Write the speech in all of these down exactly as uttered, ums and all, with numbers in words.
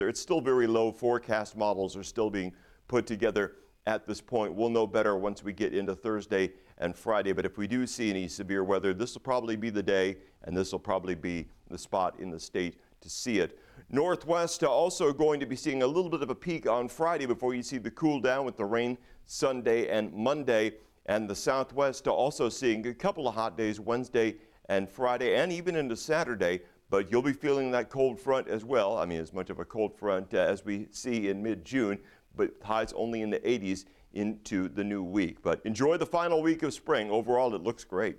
It's still very low. Forecast models are still being put together at this point. We'll know better once we get into Thursday and Friday. But if we do see any severe weather, this will probably be the day, and this will probably be the spot in the state to see it. Northwest also going to be seeing a little bit of a peak on Friday before you see the cool down with the rain Sunday and Monday. And the Southwest also seeing a couple of hot days Wednesday and Friday and even into Saturday. But you'll be feeling that cold front as well. I mean, as much of a cold front uh, as we see in mid-June, but highs only in the eighties into the new week. But enjoy the final week of spring. Overall, it looks great.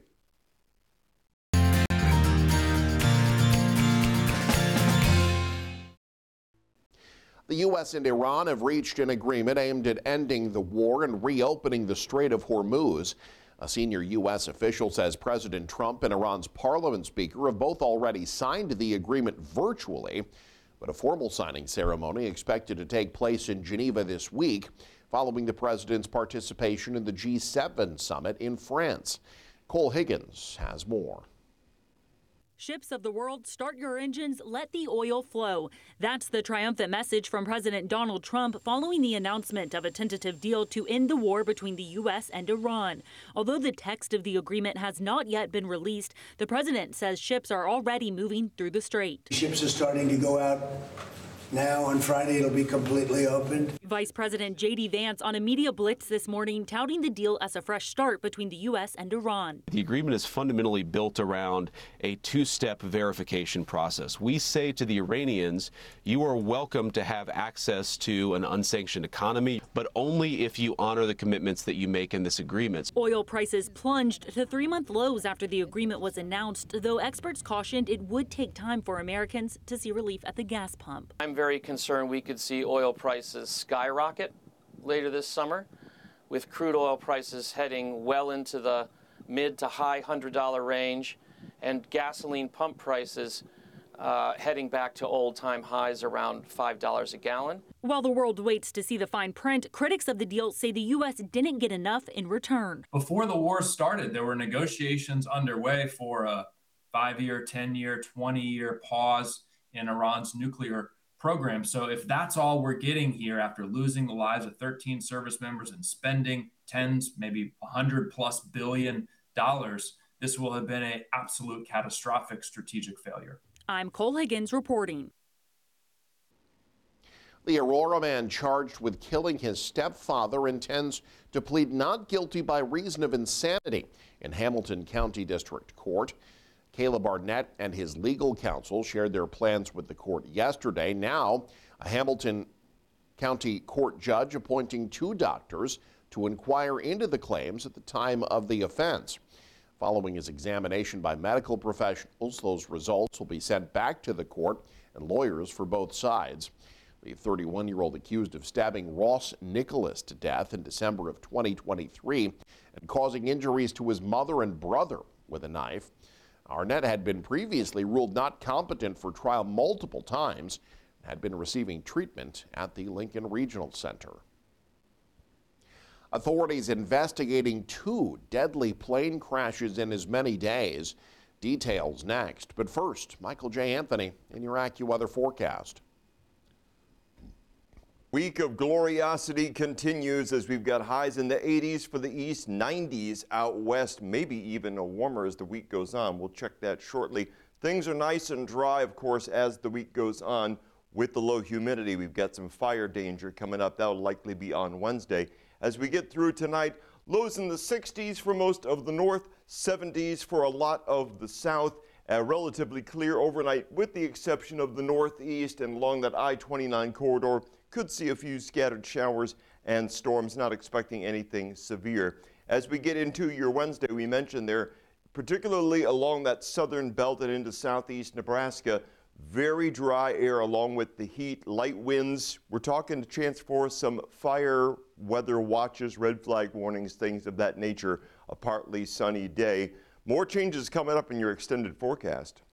The U S and Iran have reached an agreement aimed at ending the war and reopening the Strait of Hormuz. A senior U S official says President Trump and Iran's parliament speaker have both already signed the agreement virtually, but a formal signing ceremony expected to take place in Geneva this week following the president's participation in the G seven summit in France. Cole Higgins has more. Ships of the world, start your engines, let the oil flow. That's the triumphant message from President Donald Trump following the announcement of a tentative deal to end the war between the U S and Iran. Although the text of the agreement has not yet been released, the president says ships are already moving through the strait. Ships are starting to go out now. On Friday, it'll be completely opened. Vice President J D Vance on a media blitz this morning touting the deal as a fresh start between the U S and Iran. The agreement is fundamentally built around a two-step verification process. We say to the Iranians, you are welcome to have access to an unsanctioned economy, but only if you honor the commitments that you make in this agreement. Oil prices plunged to three-month lows after the agreement was announced, though experts cautioned it would take time for Americans to see relief at the gas pump. I'm very concerned we could see oil prices skyrocket later this summer, with crude oil prices heading well into the mid to high one hundred dollar range and gasoline pump prices uh, heading back to old-time highs around five dollars a gallon. While the world waits to see the fine print, critics of the deal say the U S didn't get enough in return. Before the war started, there were negotiations underway for a five-year, ten-year, twenty-year pause in Iran's nuclear program. So if that's all we're getting here after losing the lives of thirteen service members and spending tens, maybe one hundred plus billion dollars, this will have been an absolute catastrophic strategic failure. I'm Cole Higgins reporting. The Aurora man charged with killing his stepfather intends to plead not guilty by reason of insanity in Hamilton County District Court. Caleb Barnett and his legal counsel shared their plans with the court yesterday. Now, a Hamilton County Court judge appointing two doctors to inquire into the claims at the time of the offense. Following his examination by medical professionals, those results will be sent back to the court and lawyers for both sides. The thirty-one-year-old accused of stabbing Ross Nicholas to death in December of twenty twenty-three and causing injuries to his mother and brother with a knife. Arnett had been previously ruled not competent for trial multiple times and had been receiving treatment at the Lincoln Regional Center. Authorities investigating two deadly plane crashes in as many days. Details next. But first, Michael J. Anthony in your AccuWeather forecast. Week of gloriosity continues as we've got highs in the eighties for the east, nineties out west, maybe even warmer as the week goes on. We'll check that shortly. Things are nice and dry, of course, as the week goes on with the low humidity. We've got some fire danger coming up. That'll likely be on Wednesday. As we get through tonight, lows in the sixties for most of the north, seventies for a lot of the south. Uh, relatively clear overnight with the exception of the northeast and along that I twenty-nine corridor. Could see a few scattered showers and storms, not expecting anything severe. As we get into your Wednesday, we mentioned there, particularly along that southern belt and into southeast Nebraska, very dry air along with the heat, light winds. We're talking a chance for some fire weather watches, red flag warnings, things of that nature, a partly sunny day. More changes coming up in your extended forecast.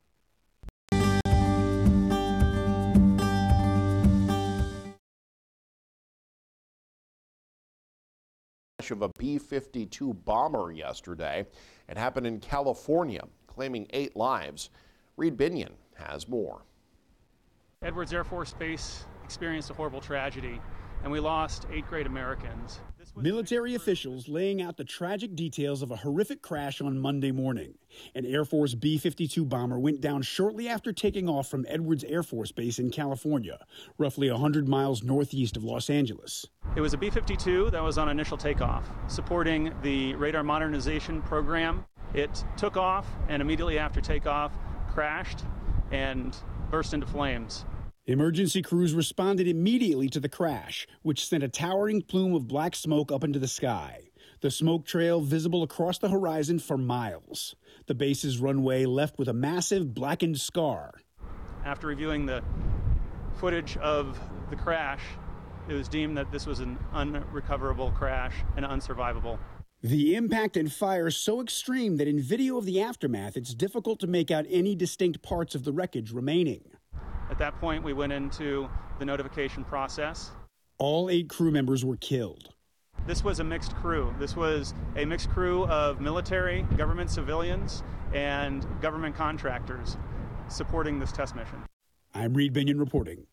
Of a B fifty-two bomber yesterday. It happened in California, claiming eight lives. Reed Binion has more. Edwards Air Force Base experienced a horrible tragedy, and we lost eight great Americans. Military officials laying out the tragic details of a horrific crash on Monday morning. An Air Force B fifty-two bomber went down shortly after taking off from Edwards Air Force Base in California, roughly one hundred miles northeast of Los Angeles. It was a B fifty-two that was on initial takeoff, supporting the radar modernization program. It took off and immediately after takeoff crashed and burst into flames. Emergency crews responded immediately to the crash, which sent a towering plume of black smoke up into the sky. The smoke trail visible across the horizon for miles. The base's runway left with a massive blackened scar. After reviewing the footage of the crash, it was deemed that this was an unrecoverable crash and unsurvivable. The impact and fire so extreme that in video of the aftermath, it's difficult to make out any distinct parts of the wreckage remaining. At that point, we went into the notification process. All eight crew members were killed. This was a mixed crew. This was a mixed crew of military, government civilians, and government contractors supporting this test mission. I'm Reed Binion reporting.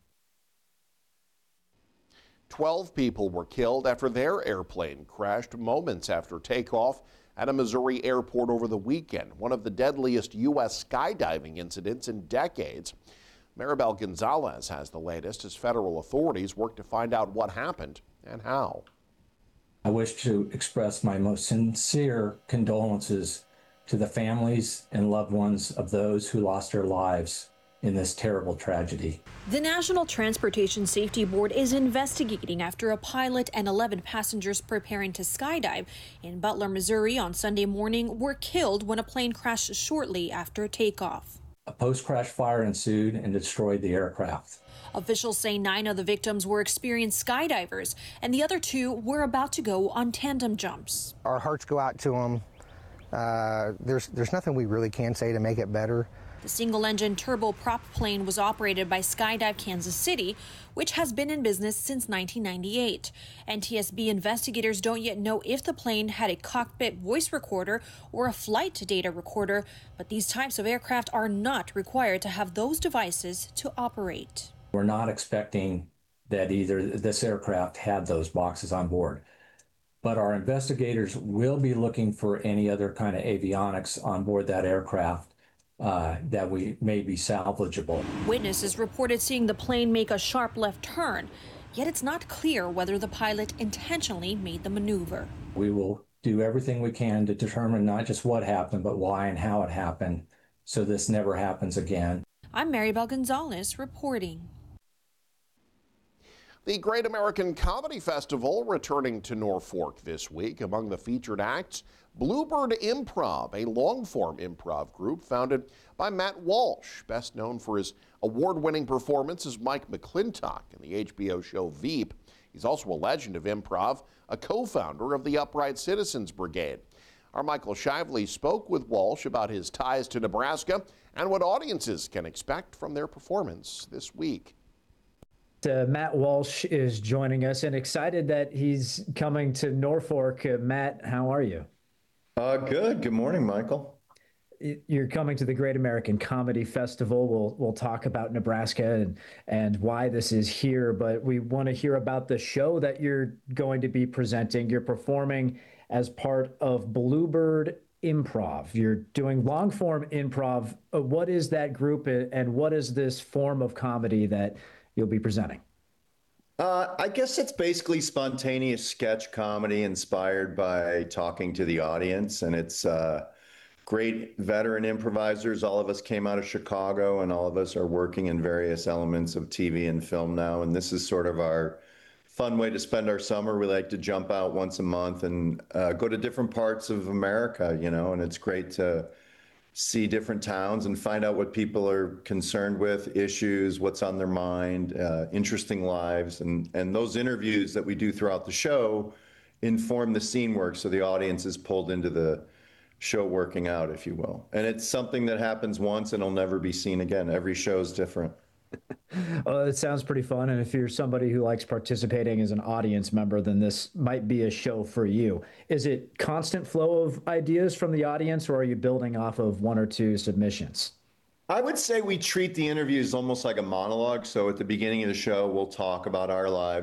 Twelve people were killed after their airplane crashed moments after takeoff at a Missouri airport over the weekend, one of the deadliest U S skydiving incidents in decades. Maribel Gonzalez has the latest as federal authorities work to find out what happened and how. I wish to express my most sincere condolences to the families and loved ones of those who lost their lives in this terrible tragedy. The National Transportation Safety Board is investigating after a pilot and eleven passengers preparing to skydive in Butler, Missouri on Sunday morning were killed when a plane crashed shortly after takeoff. A post-crash fire ensued and destroyed the aircraft. Officials say nine of the victims were experienced skydivers, and the other two were about to go on tandem jumps. Our hearts go out to them. Uh, there's, there's nothing we really can say to make it better. The single-engine turboprop plane was operated by Skydive Kansas City, which has been in business since nineteen ninety-eight. N T S B investigators don't yet know if the plane had a cockpit voice recorder or a flight data recorder, but these types of aircraft are not required to have those devices to operate. We're not expecting that either this aircraft had those boxes on board, but our investigators will be looking for any other kind of avionics on board that aircraft Uh, that we may be salvageable. Witnesses reported seeing the plane make a sharp left turn, yet it's not clear whether the pilot intentionally made the maneuver. We will do everything we can to determine not just what happened, but why and how it happened, so this never happens again. I'm Maribel Gonzalez reporting. The Great American Comedy Festival returning to Norfolk this week. Among the featured acts, Bluebird Improv, a long-form improv group founded by Matt Walsh, best known for his award-winning performance as Mike McClintock in the H B O show Veep. He's also a legend of improv, a co-founder of the Upright Citizens Brigade. Our Michael Shively spoke with Walsh about his ties to Nebraska and what audiences can expect from their performance this week. Uh, Matt Walsh is joining us and excited that he's coming to Norfolk. Uh, Matt, how are you? Uh, good. Good morning, Michael. You're coming to the Great American Comedy Festival. We'll we'll talk about Nebraska and, and why this is here, but we want to hear about the show that you're going to be presenting. You're performing as part of Bluebird Improv. You're doing long-form improv. Uh, what is that group and what is this form of comedy that you'll be presenting? Uh, I guess it's basically spontaneous sketch comedy inspired by talking to the audience. And it's uh, great veteran improvisers. All of us came out of Chicago and all of us are working in various elements of T V and film now. And this is sort of our fun way to spend our summer. We like to jump out once a month and uh, go to different parts of America, you know, and it's great to see different towns and find out what people are concerned with, issues, what's on their mind, uh, interesting lives. And, and those interviews that we do throughout the show inform the scene work, so the audience is pulled into the show working out, if you will. And it's something that happens once and it'll never be seen again. Every show is different. Well, it sounds pretty fun. And if you're somebody who likes participating as an audience member, then this might be a show for you. Is it constant flow of ideas from the audience, or are you building off of one or two submissions? I would say we treat the interviews almost like a monologue. So at the beginning of the show, we'll talk about our lives.